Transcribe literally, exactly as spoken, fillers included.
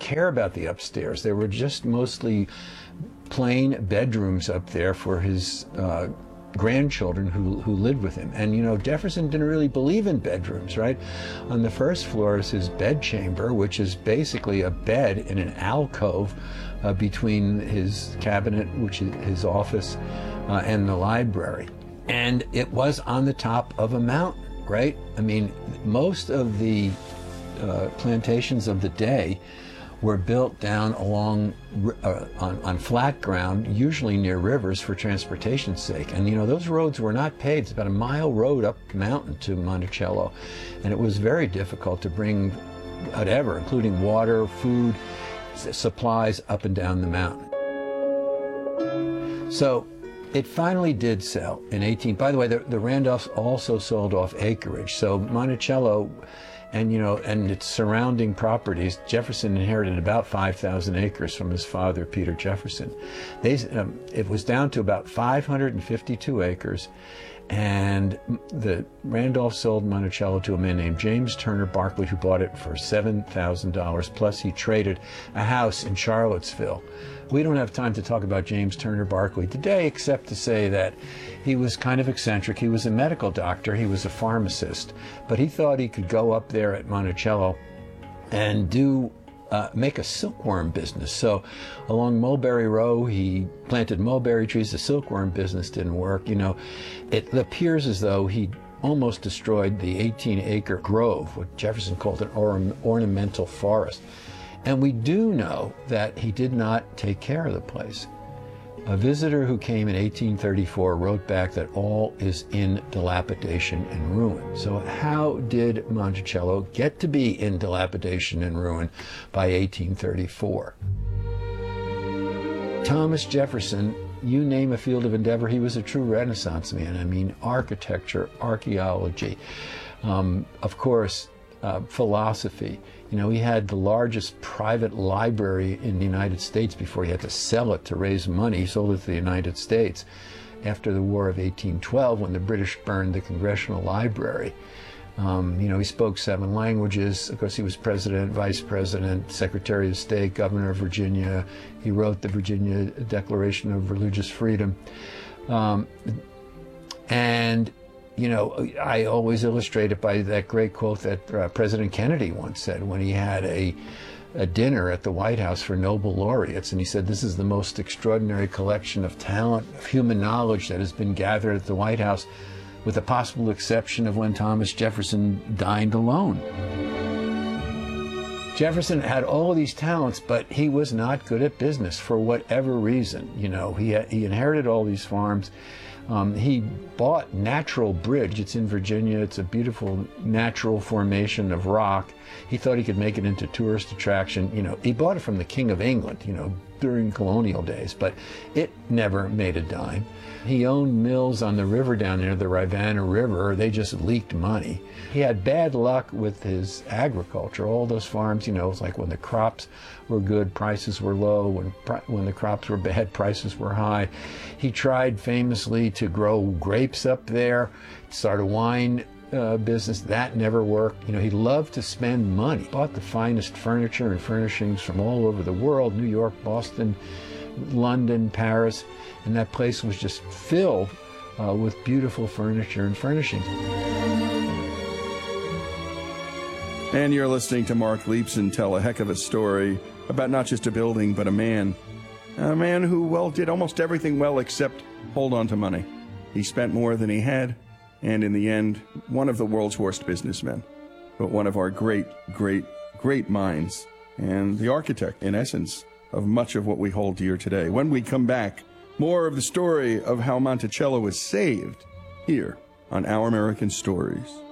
care about the upstairs. They were just mostly plain bedrooms up there for his uh, grandchildren who, who lived with him. And, you know, Jefferson didn't really believe in bedrooms, right? On the first floor is his bedchamber, which is basically a bed in an alcove uh, between his cabinet, which is his office, uh, and the library. And it was on the top of a mountain, right? I mean, most of the uh, plantations of the day were built down along uh, on, on flat ground, usually near rivers for transportation's sake. And you know, those roads were not paved. It's about a mile road up the mountain to Monticello. And it was very difficult to bring whatever, including water, food, supplies up and down the mountain. So it finally did sell in eighteen. By the way, the, the Randolphs also sold off acreage. So Monticello and, you know, and its surrounding properties, Jefferson inherited about five thousand acres from his father, Peter Jefferson. They, um, it was down to about five hundred fifty-two acres, and the Randolph sold Monticello to a man named James Turner Barclay, who bought it for seven thousand dollars, plus he traded a house in Charlottesville. We don't have time to talk about James Turner Barclay today, except to say that he was kind of eccentric. He was a medical doctor, he was a pharmacist, but he thought he could go up there at Monticello and do Uh, make a silkworm business. So along Mulberry Row, he planted mulberry trees. The silkworm business didn't work. You know, it appears as though he almost destroyed the eighteen acre grove, what Jefferson called an or ornamental forest. And we do know that he did not take care of the place. A visitor who came in eighteen thirty-four wrote back that all is in dilapidation and ruin. So how did Monticello get to be in dilapidation and ruin by eighteen thirty-four? Thomas Jefferson, you name a field of endeavor, he was a true Renaissance man. I mean, architecture, archaeology, um, of course, uh, philosophy. You know, he had the largest private library in the United States before he had to sell it to raise money. He sold it to the United States after the War of eighteen twelve, when the British burned the Congressional Library. Um, you know, he spoke seven languages. Of course, he was president, vice president, secretary of state, governor of Virginia. He wrote the Virginia Declaration of Religious Freedom. Um, and You know, I always illustrate it by that great quote that uh, President Kennedy once said when he had a, a dinner at the White House for Nobel laureates, and he said, "This is the most extraordinary collection of talent, of human knowledge that has been gathered at the White House, with the possible exception of when Thomas Jefferson dined alone." Jefferson had all of these talents, but he was not good at business for whatever reason. You know, he, had, he inherited all these farms. Um, he bought Natural Bridge. It's in Virginia. It's a beautiful natural formation of rock. He thought he could make it into tourist attraction. You know, he bought it from the King of England, you know, during colonial days, but it never made a dime. He owned mills on the river down there, the Rivanna River. They just leaked money. He had bad luck with his agriculture. All those farms, you know, it's like when the crops were good, prices were low. When, when the crops were bad, prices were high. He tried famously to grow grapes up there, start a wine uh, business. That never worked. You know, he loved to spend money. Bought the finest furniture and furnishings from all over the world, New York, Boston, London, Paris, and that place was just filled uh, with beautiful furniture and furnishings. And you're listening to Mark Leibson tell a heck of a story about not just a building, but a man. A man who, well, did almost everything well except hold on to money. He spent more than he had, and in the end, one of the world's worst businessmen, but one of our great, great, great minds, and the architect, in essence, of much of what we hold dear today. When we come back, more of the story of how Monticello was saved here on Our American Stories.